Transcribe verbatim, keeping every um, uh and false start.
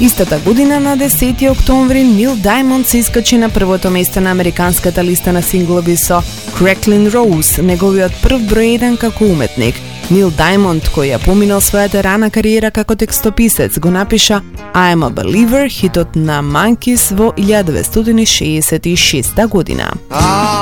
Истата година на десети октомври Нил Даймонд се искачи на првото место на американската листа на синглови со Cracklin' Rose, неговиот прв број еден како уметник. Нил Даймонд, кој ја поминал својата рана кариера како текстописец, го напиша I'm a Believer, хитот на Monkees во илјада деветстотини шеесет и шеста година.